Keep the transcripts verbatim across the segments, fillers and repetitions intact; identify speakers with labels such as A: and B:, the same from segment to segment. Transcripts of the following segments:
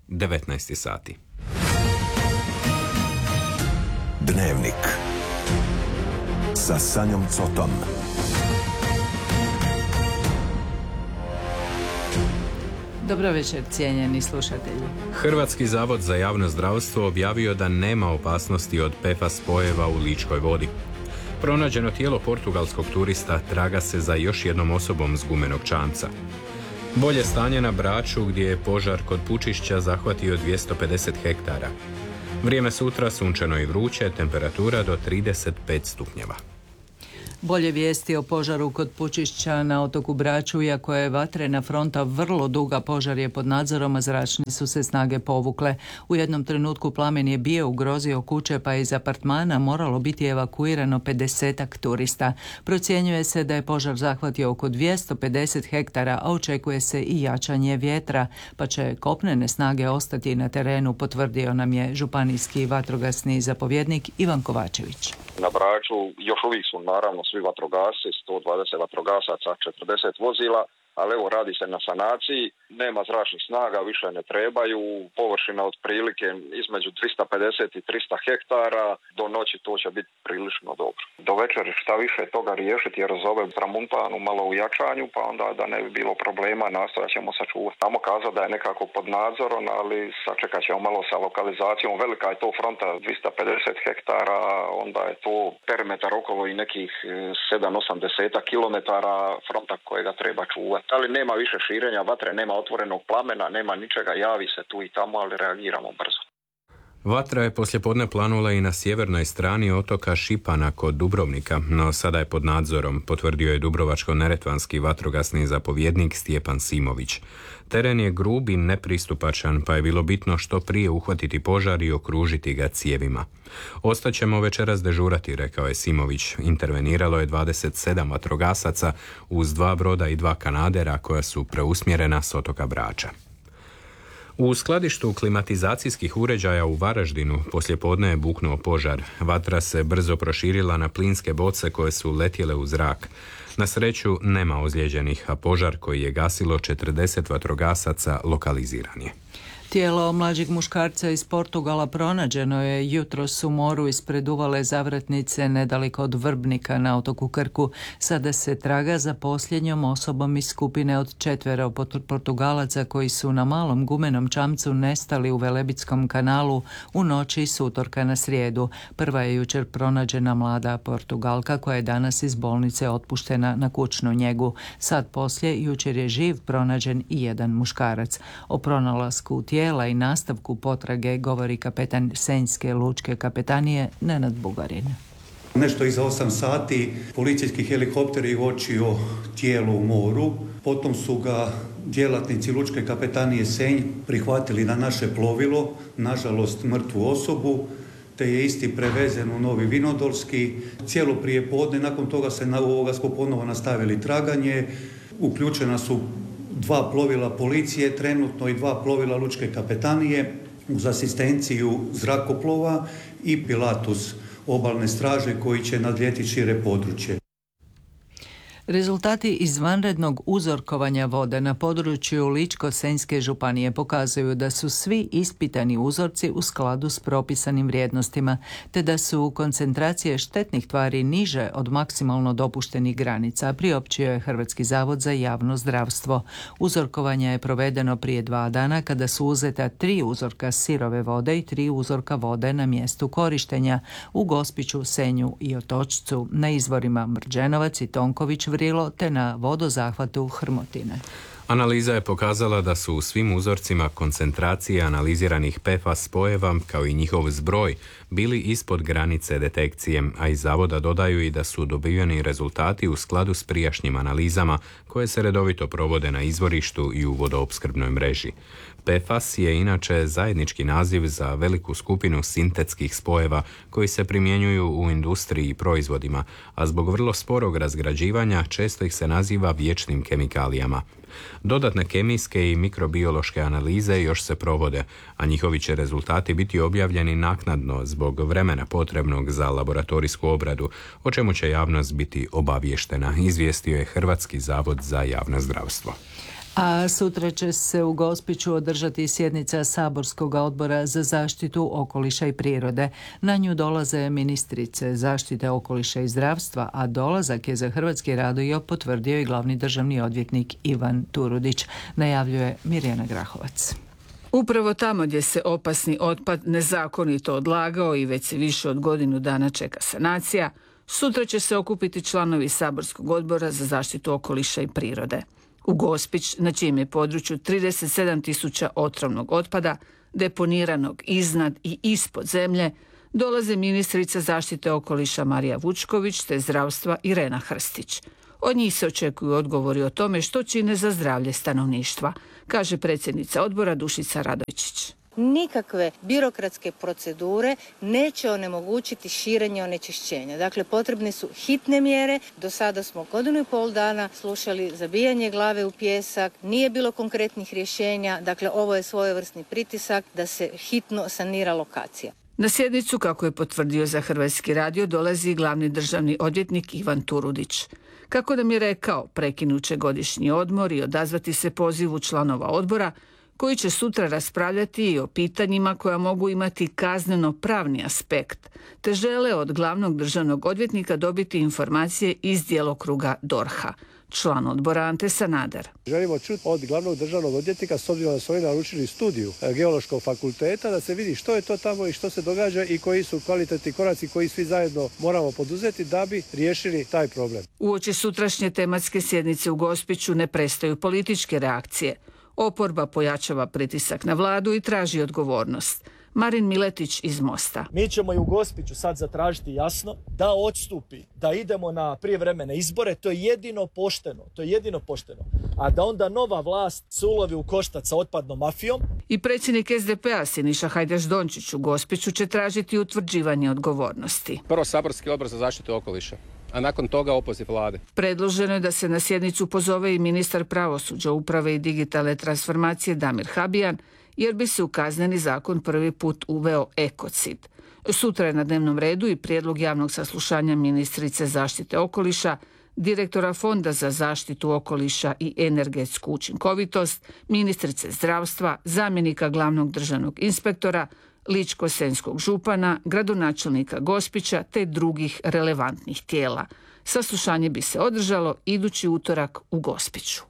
A: devetnaest sati.
B: Dnevnik sa Sanjom Cotom.
C: Dobro večer, cijenjeni slušatelji.
A: Hrvatski zavod za javno zdravstvo objavio da nema opasnosti od P F A S spojeva u Ličkoj vodi. Pronađeno tijelo portugalskog turista traga se za još jednom osobom s gumenog čamca. Bolje stanje na Braču gdje je požar kod Pučišća zahvatio dvjesto pedeset hektara. Vrijeme sutra sunčano i vruće, temperatura do trideset pet stupnjeva.
C: Bolje vijesti o požaru kod Pučišća na otoku Braču, iako je vatrena fronta vrlo duga, požar je pod nadzorom, a zračne su se snage povukle. U jednom trenutku plamen je bio ugrozio kuće, pa je iz apartmana moralo biti evakuirano pedesetak turista. Procjenjuje se da je požar zahvatio oko dvjesto pedeset hektara, a očekuje se i jačanje vjetra, pa će kopnene snage ostati na terenu, potvrdio nam je županijski vatrogasni zapovjednik Ivan Kovačević.
D: Na Braču još uvijek su naravno svi vatrogasci, sto dvadeset vatrogasaca, četrdeset vozila, ali evo radi se na sanaciji, nema zračnih snaga, više ne trebaju, površina otprilike između dvjesto pedeset i tristo hektara, do noći to će biti prilično dobro. Do večeri šta više toga riješiti jer zove tramuntanu malo u jačanju, pa onda da ne bi bilo problema, nastojat ćemo sačuvati. Tamo kazati da je nekako pod nadzorom, ali sačekat ćemo malo sa lokalizacijom. Velika je to fronta, dvjesto pedeset hektara, onda je to perimetar okolo i nekih sedam do osam kilometara fronta kojega treba čuvati. Ali nema više širenja vatre, nema otvorenog plamena, nema ničega, javi se tu i tamo, ali reagiramo brzo.
A: Vatra je poslijepodne planula i na sjevernoj strani otoka Šipana kod Dubrovnika, no sada je pod nadzorom, potvrdio je dubrovačko-neretvanski vatrogasni zapovjednik Stjepan Simović. Teren je grub i nepristupačan, pa je bilo bitno što prije uhvatiti požar i okružiti ga cijevima. Ostaćemo večeras dežurati, rekao je Simović. Interveniralo je dvadeset sedam vatrogasaca uz dva broda i dva kanadera koja su preusmjerena s otoka Brača. U skladištu klimatizacijskih uređaja u Varaždinu poslijepodne je buknuo požar. Vatra se brzo proširila na plinske boce koje su letjele u zrak. Na sreću nema ozlijeđenih, a požar koji je gasilo četrdeset vatrogasaca lokaliziran je.
C: Tijelo mlađeg muškarca iz Portugala pronađeno je jutros u moru ispred uvale Zavratnice nedaleko od Vrbnika na otoku Krku. Sada se traga za posljednjom osobom iz skupine od četvero Portugalaca koji su na malom gumenom čamcu nestali u Velebitskom kanalu u noći s utorka na srijedu. Prva je jučer pronađena mlada Portugalka koja je danas iz bolnice otpuštena na kućnu njegu. Sad poslije jučer je živ pronađen i jedan muškarac. O pronalasku tijela i nastavku potrage govori kapetan Senjske lučke kapetanije Nenad Bugarin.
E: Nešto iza osam sati policijski helikopter je uočio tijelo u moru, potom su ga djelatnici lučke kapetanije Senj prihvatili na naše plovilo, nažalost mrtvu osobu, te je isti prevezen u Novi Vinodolski. Cijelo prije podne, nakon toga se na ovoga smo ponovo nastavili traganje, uključena su dva plovila policije, trenutno i dva plovila lučke kapetanije uz asistenciju zrakoplova i Pilatus obalne straže koji će nadlijeti šire područje.
C: Rezultati izvanrednog uzorkovanja vode na području Ličko-senjske županije pokazuju da su svi ispitani uzorci u skladu s propisanim vrijednostima, te da su koncentracije štetnih tvari niže od maksimalno dopuštenih granica, priopćio je Hrvatski zavod za javno zdravstvo. Uzorkovanje je provedeno prije dva dana kada su uzeta tri uzorka sirove vode i tri uzorka vode na mjestu korištenja u Gospiću, Senju i Otočcu, na izvorima Mrđenovac i Tonković Vrilo te na vodozahvatu Hrmotine.
A: Analiza je pokazala da su u svim uzorcima koncentracije analiziranih P F A S spojeva kao i njihov zbroj bili ispod granice detekcije, a iz zavoda dodaju i da su dobiveni rezultati u skladu s prijašnjim analizama koje se redovito provode na izvorištu i u vodoopskrbnoj mreži. P F A S je inače zajednički naziv za veliku skupinu sintetskih spojeva koji se primjenjuju u industriji i proizvodima, a zbog vrlo sporog razgrađivanja često ih se naziva vječnim kemikalijama. Dodatne kemijske i mikrobiološke analize još se provode, a njihovi će rezultati biti objavljeni naknadno zbog vremena potrebnog za laboratorijsku obradu, o čemu će javnost biti obavještena, izvijestio je Hrvatski zavod za javno zdravstvo.
C: A sutra će se u Gospiću održati sjednica Saborskog odbora za zaštitu okoliša i prirode. Na nju dolaze ministrice zaštite okoliša i zdravstva, a dolazak je za Hrvatski radio potvrdio i glavni državni odvjetnik Ivan Turudić, najavljuje Mirjana Grahovac.
F: Upravo tamo gdje se opasni otpad nezakonito odlagao i već se više od godinu dana čeka sanacija, sutra će se okupiti članovi Saborskog odbora za zaštitu okoliša i prirode. U Gospić, na čijem je području trideset sedam tisuća otrovnog otpada, deponiranog iznad i ispod zemlje, dolaze ministrica zaštite okoliša Marija Vučković te zdravstva Irena Hrstić. Od njih se očekuju odgovori o tome što čine za zdravlje stanovništva, kaže predsjednica odbora Dušica Radojčić.
G: Nikakve birokratske procedure neće onemogućiti širenje onečišćenja. Dakle, potrebne su hitne mjere. Do sada smo godinu i pol dana slušali zabijanje glave u pijesak, nije bilo konkretnih rješenja. Dakle, ovo je svojevrsni pritisak da se hitno sanira lokacija.
F: Na sjednicu, kako je potvrdio za Hrvatski radio, dolazi glavni državni odvjetnik Ivan Turudić. Kako nam je rekao, prekinut će godišnji odmor i odazvati se pozivu članova odbora, koji će sutra raspravljati i o pitanjima koja mogu imati kazneno-pravni aspekt, te žele od glavnog državnog odvjetnika dobiti informacije iz djelokruga D O R H-a. Član odbora Ante Sanader.
H: Želimo čuti od glavnog državnog odvjetnika, s obzirom da su oni naručili studiju Geološkog fakulteta, da se vidi što je to tamo i što se događa i koji su kvalitetni koraci koji svi zajedno moramo poduzeti da bi riješili taj problem.
F: Uoči sutrašnje tematske sjednice u Gospiću ne prestaju političke reakcije. Oporba pojačava pritisak na vladu i traži odgovornost. Marin Miletić iz Mosta.
I: Mi ćemo i u Gospiću sad zatražiti jasno da odstupi, da idemo na prijevremene izbore, to je jedino pošteno, to je jedino pošteno. A da onda nova vlast se ulovi u koštac sa otpadnom mafijom.
F: I predsjednik S D P-a Siniša Hajdaš Dončić u Gospiću će tražiti utvrđivanje odgovornosti.
J: Prvo Saborski odbor za zaštitu okoliša, a nakon toga opoziv vlade.
F: Predloženo je da se na sjednicu pozove i ministar pravosuđa, uprave i digitalne transformacije Damir Habijan, jer bi se u kazneni zakon prvi put uveo ekocid. Sutra je na dnevnom redu i prijedlog javnog saslušanja ministrice zaštite okoliša, direktora Fonda za zaštitu okoliša i energetsku učinkovitost, ministrice zdravstva, zamjenika glavnog državnog inspektora, Ličko-senjskog župana, gradonačelnika Gospića te drugih relevantnih tijela. Saslušanje bi se održalo idući utorak u Gospiću.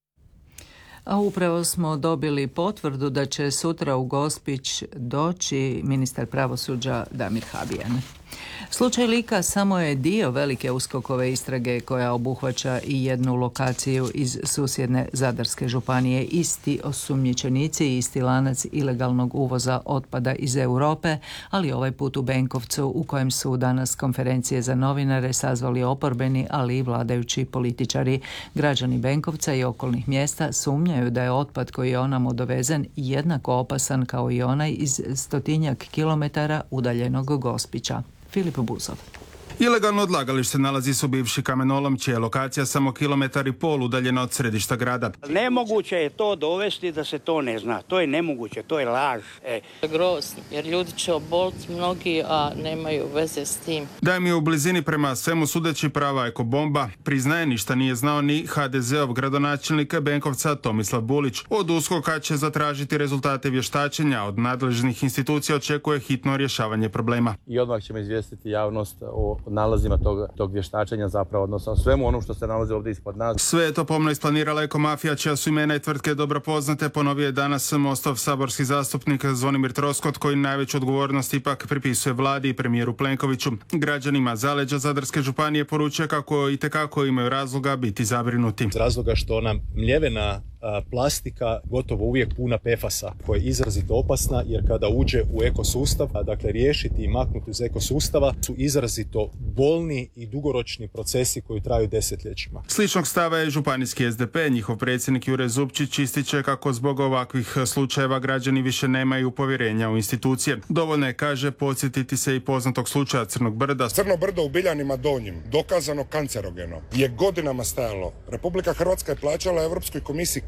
C: A upravo smo dobili potvrdu da će sutra u Gospić doći ministar pravosuđa Damir Habijan. Slučaj Lika samo je dio velike uskokove istrage koja obuhvaća i jednu lokaciju iz susjedne Zadarske županije. Isti osumnjičenici i isti lanac ilegalnog uvoza otpada iz Europe, ali ovaj put u Benkovcu u kojem su danas konferencije za novinare sazvali oporbeni, ali i vladajući političari. Građani Benkovca i okolnih mjesta sumnjaju da je otpad koji je onamo dovezen jednako opasan kao i onaj iz stotinjak kilometara udaljenog Gospića. Filip Buzov.
K: Ilegalno odlagalište nalazi se u bivši kamenolom, čija je lokacija samo kilometar i pol udaljena od središta grada.
L: Nemoguće je to dovesti da se to ne zna. To je nemoguće, to je laž. E.
M: Grozno, jer ljudi će oboliti mnogi, a nemaju veze s tim.
K: Da im je u blizini prema svemu sudeći prava ekobomba, priznaje ništa nije znao ni ha de zeov gradonačelnik Benkovca Tomislav Bulić. Od USKOK-a će zatražiti rezultate vještačenja, od nadležnih institucija očekuje hitno rješavanje problema.
N: I odmah ćemo izvijestiti javnost o nalazima tog, tog vještačenja, zapravo odnosno svemu onom što se nalazi ovdje ispod nas.
K: Sve je to pomno isplanirala ekomafija, čija su imena i tvrtke dobro poznate, ponovio je danas Mostov saborski zastupnik Zvonimir Troskot, koji najveću odgovornost ipak pripisuje vladi i premijeru Plenkoviću. Građanima zaleđa Zadarske županije poručuje kako itekako imaju razloga biti zabrinuti.
O: Iz razloga što nam mljevena plastika gotovo uvijek puna P F A S-a, koja je izrazito opasna, jer kada uđe u ekosustav, a dakle riješiti i maknuti iz ekosustava, su izrazito bolni i dugoročni procesi koji traju desetljećima.
K: Sličnog stava je županijski S D P. Njihov predsjednik Jure Zupčić ističe kako zbog ovakvih slučajeva građani više nemaju povjerenja u institucije. Dovoljno je, kaže, podsjetiti se i poznatog slučaja Crnog brda.
P: Crno brdo u Biljanima Donjim, dokazano kancerogeno, je godinama stajalo. Republika Hrvatska je plaćala Europskoj komisiji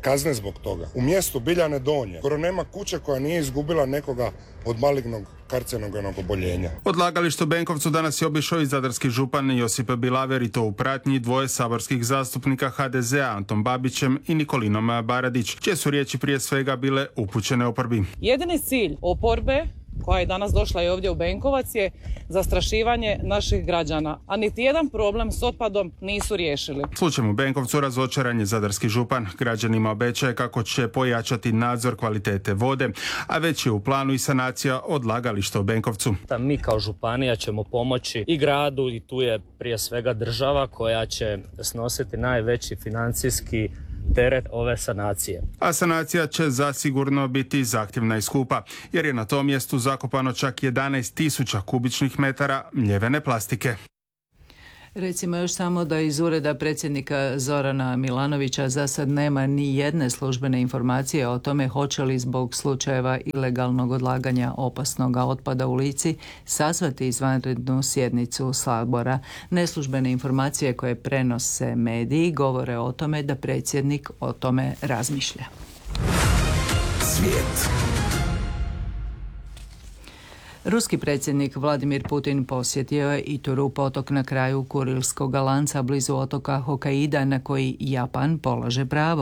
P: kazne zbog toga. U mjestu Biljane Donje skoro nema kuće koja nije izgubila nekoga od malignog karcenogenog oboljenja.
K: Odlagalište u Benkovcu danas je obišao i zadarski župan Josip Bilaver i to u pratnji dvoje saborskih zastupnika ha de ze a, Antom Babićem i Nikolinom Baradić, čije su riječi prije svega bile upućene oporbi.
Q: Jedini cilj oporbe koja je danas došla i ovdje u Benkovac je zastrašivanje naših građana, a niti jedan problem s otpadom nisu riješili.
K: Slučajem u Benkovcu razočaran je zadarski župan. Građanima obećaje kako će pojačati nadzor kvalitete vode, a već je u planu i sanacija odlagališta u Benkovcu.
R: Mi kao županija ćemo pomoći i gradu i tu je prije svega država koja će snositi najveći financijski teret ove sanacije.
K: A sanacija će zasigurno biti zahtjevna i skupa, jer je na tom mjestu zakopano čak jedanaest tisuća kubičnih metara mljevene plastike.
C: Recimo još samo da iz ureda predsjednika Zorana Milanovića za sad nema ni jedne službene informacije o tome hoće li zbog slučajeva ilegalnog odlaganja opasnog otpada u Lici sazvati izvanrednu sjednicu Sabora. Neslužbene informacije koje prenose mediji govore o tome da predsjednik o tome razmišlja.
B: Svijet.
C: Ruski predsjednik Vladimir Putin posjetio je Ituru, otok na kraju Kurilskog lanca blizu otoka Hokaida na koji Japan polaže pravo.